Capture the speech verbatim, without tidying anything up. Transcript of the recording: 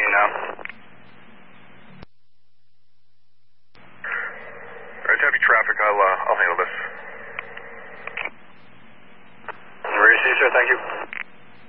you now. Alright, heavy traffic. I'll, uh, I'll handle this. Receive, sir. Thank you.